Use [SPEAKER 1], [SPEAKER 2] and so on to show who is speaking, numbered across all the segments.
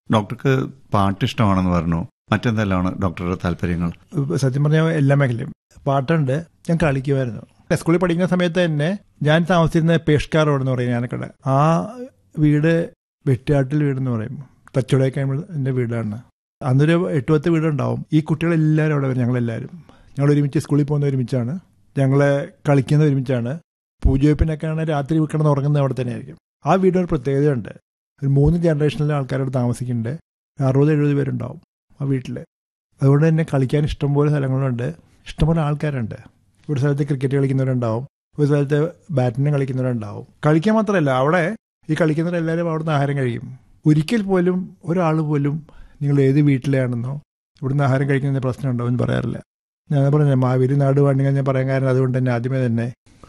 [SPEAKER 1] ഡോക്ടർക്ക് പാട്ട് ഇഷ്ടമാണെന്ന് പറഞ്ഞു. മറ്റെന്തെല്ലാമാണ് ഡോക്ടറുടെ താല്പര്യങ്ങൾ?
[SPEAKER 2] സത്യം പറഞ്ഞാൽ എല്ലാ മേഖലയും പാട്ടുണ്ട്. ഞാൻ കളിക്കുമായിരുന്നു. സ്കൂളിൽ പഠിക്കുന്ന സമയത്ത് തന്നെ ഞാൻ താമസിച്ചിരുന്ന പേഷ്കാർ റോഡ് എന്ന് പറയും ഞാനക്കട. ആ വീട് വെട്ടിയാട്ടിൽ വീടെന്ന് പറയും. തച്ചുടേക്കാൻ്റെ വീടാണ്. അന്നൊരു 8-10 വീടുണ്ടാവും. ഈ കുട്ടികളെല്ലാവരും അവിടെ വരും. ഞങ്ങൾ ഒരുമിച്ച് സ്കൂളിൽ പോകുന്ന ഒരുമിച്ചാണ്. ഞങ്ങൾ കളിക്കുന്ന ഒരുമിച്ചാണ്. പൂജവെപ്പിനൊക്കെയാണ് രാത്രി കിടന്ന് ഉറങ്ങുന്നത് അവിടെ തന്നെ ആയിരിക്കും. ആ വീടിനൊരു പ്രത്യേകതയുണ്ട്. ഒരു 3 ജനറേഷനിലെ ആൾക്കാരോട് താമസിക്കുന്നുണ്ട്. 60-70 പേരുണ്ടാവും ആ വീട്ടിൽ. അതുകൊണ്ട് തന്നെ കളിക്കാൻ ഇഷ്ടംപോലെ സ്ഥലങ്ങളുണ്ട്, ഇഷ്ടംപോലെ ആൾക്കാരുണ്ട്. ഒരു സ്ഥലത്ത് ക്രിക്കറ്റ് കളിക്കുന്നവരുണ്ടാവും, ഒരു സ്ഥലത്ത് ബാഡ്മിൻ്റൺ കളിക്കുന്നവരുണ്ടാവും. കളിക്കാൻ മാത്രമല്ല, അവിടെ ഈ കളിക്കുന്നവരെല്ലാവരും അവിടുന്ന് ആഹാരം കഴിക്കും. ഒരിക്കൽ പോലും ഒരാൾ പോലും നിങ്ങൾ ഏത് വീട്ടിലാണെന്നോ ഇവിടുന്ന് ആഹാരം കഴിക്കുന്ന പ്രശ്നം ഉണ്ടോ എന്ന് പറയാറില്ല. ഞാൻ പറഞ്ഞു മാവേലി നാട് വേണമെങ്കിൽ ഞാൻ പറയാൻ കാരണം അതുകൊണ്ട് തന്നെ ആദ്യമേ തന്നെ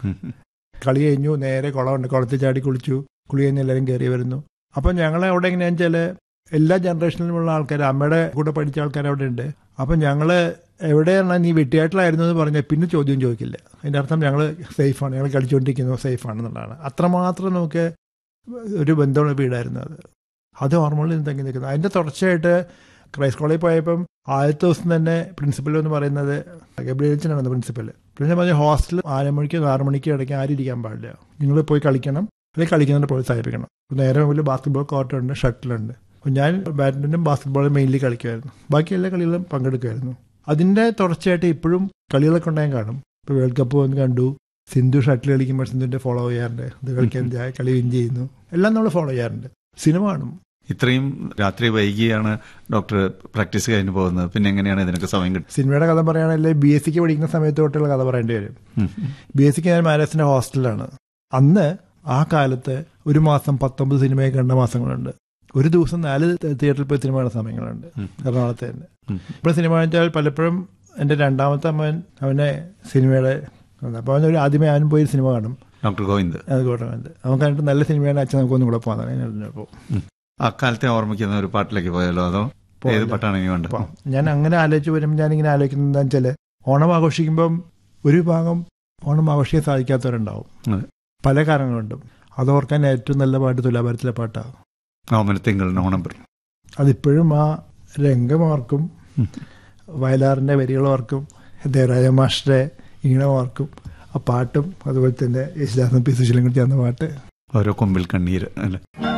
[SPEAKER 2] കളി കഴിഞ്ഞു, നേരെ കുളമുണ്ട്, കുളത്തിൽ ചാടി കുളിച്ചു, കുളി കഴിഞ്ഞ് എല്ലാവരും കയറി വരുന്നു. അപ്പം ഞങ്ങളെ അവിടെ എങ്ങനെയാണെന്ന് വെച്ചാൽ എല്ലാ ജനറേഷനിലുമുള്ള ആൾക്കാർ, അമ്മയുടെ കൂടെ പഠിച്ച ആൾക്കാർ അവിടെ ഉണ്ട്. അപ്പം ഞങ്ങൾ എവിടെയാണ് നീ വെട്ടിയായിട്ടിലായിരുന്നു എന്ന് പറഞ്ഞാൽ പിന്നെ ചോദ്യം ചോദിക്കില്ല. അതിൻ്റെ അർത്ഥം ഞങ്ങൾ സേഫാണ്, ഞങ്ങൾ കളിച്ചുകൊണ്ടിരിക്കുന്നു, സേഫാണെന്നുള്ളതാണ്. അത്രമാത്രം നമുക്ക് ഒരു ബന്ധമുള്ള വീടായിരുന്നു അത് ഓർമ്മകളിൽ നിന്ന് തങ്ങി നിൽക്കുന്നത്. അതിൻ്റെ തുടർച്ചയായിട്ട് ക്രൈസ്റ്റ് കോളേജിൽ പോയപ്പം ആദ്യത്തെ ദിവസം തന്നെ പ്രിൻസിപ്പൽ എന്ന് പറയുന്നത് ഗബ്രിയേലച്ചനാണ് പ്രിൻസിപ്പൽ. പിന്നെ പറഞ്ഞ ഹോസ്റ്റൽ 4 മണിക്ക് 6 മണിക്ക് ഇടയ്ക്ക് ആരും ഇരിക്കാൻ പാടില്ല, നിങ്ങൾ പോയി കളിക്കണം, അല്ലെങ്കിൽ കളിക്കുന്നതിനെ പ്രോത്സാഹിപ്പിക്കണം. നേരെ മുമ്പിൽ ബാസ്കറ്റ്ബോൾ കോർട്ടുണ്ട്, ഷട്ടിലുണ്ട്. അപ്പോൾ ഞാൻ ബാഡ്മിൻ്റനും ബാസ്കറ്റ്ബോളും മെയിൻലി കളിക്കുമായിരുന്നു. ബാക്കി എല്ലാ കളികളും പങ്കെടുക്കുമായിരുന്നു. അതിൻ്റെ തുടർച്ചയായിട്ട് ഇപ്പോഴും കളികളൊക്കെ ഉണ്ടായാൽ കാണും. ഇപ്പോൾ വേൾഡ് കപ്പ് വന്ന് കണ്ടു, സിന്ധു ഷട്ടിൽ കളിക്കുമ്പോൾ സിന്ധുവിൻ്റെ ഫോളോ ചെയ്യാറുണ്ട്, ഇത് കളിക്കാൻ കളി വിൻ ചെയ്യുന്നു, എല്ലാം നമ്മൾ ഫോളോ ചെയ്യാറുണ്ട്. സിനിമ കാണും.
[SPEAKER 1] ഇത്രയും രാത്രി വൈകിയാണ് ഡോക്ടർ പ്രാക്ടീസ് കഴിഞ്ഞ് പോകുന്നത്, പിന്നെ എങ്ങനെയാണ് ഇതിനൊക്കെ സമയം കിട്ടുന്നത്?
[SPEAKER 2] സിനിമയുടെ കഥ പറയുകയാണെങ്കിൽ BSc പഠിക്കുന്ന സമയത്ത് തൊട്ടുള്ള കഥ പറയേണ്ടി വരും. BSc ഞാൻ മാരേസിന്റെ ഹോസ്റ്റലിലാണ്. അന്ന് ആ കാലത്ത് ഒരു മാസം 19 സിനിമയൊക്കെ കണ്ട മാസങ്ങളുണ്ട്. ഒരു ദിവസം 4 തിയേറ്ററിൽ പോയി സിനിമ കാണുന്ന സമയങ്ങളുണ്ട് എറണാകുളത്ത് തന്നെ. ഇപ്പോൾ സിനിമ കാണിച്ചാൽ പലപ്പോഴും എൻ്റെ രണ്ടാമത്തെ അമ്മൻ അവനെ സിനിമയുടെ അപ്പോൾ അവനൊരു ആദ്യമേ അവനും പോയി സിനിമ കാണും.
[SPEAKER 1] ഡോക്ടർ ഗോവിന്ദ്.
[SPEAKER 2] അവൻ കണ്ടിട്ട് നല്ല സിനിമയാണ്, അച്ഛൻ നമുക്കൊന്നും കൂടെ പോകാൻ.
[SPEAKER 1] അക്കാലത്തെ ഓർമ്മിക്കുന്ന ഒരു പാട്ടിലേക്ക് പോയാലോ, അതോ ഏത് പാട്ടാണ് ഇനി വേണ്ടത്?
[SPEAKER 2] ഞാൻ അങ്ങനെ ആലോചിച്ച് വരുമ്പോൾ ഞാനിങ്ങനെ ആലോചിക്കുന്നത് എന്താണെന്ന് വെച്ചാൽ, ഓണം ആഘോഷിക്കുമ്പം ഒരു ഭാഗം ഓണം ആഘോഷിക്കാൻ സാധിക്കാത്തവരുണ്ടാവും, പല കാരണങ്ങളുണ്ട്. അതോർക്കാൻ ഏറ്റവും നല്ല പാട്ട് തുലാഭാരത്തിലെ പാട്ടാണ്
[SPEAKER 1] ഓണം.
[SPEAKER 2] അതിപ്പോഴും ആ രംഗമാർക്കും വയലാറിൻ്റെ വരികളോർക്കും ദേവരാജ മാസ്റ്ററെ ഈണമാർക്കും ആ പാട്ടും അതുപോലെ തന്നെ യേശുദാസും പി സുശീലൻ കൂടി ചേർന്ന പാട്ട്
[SPEAKER 1] ഓരോ കൊമ്പിൽ കണ്ണീര് അല്ലേ.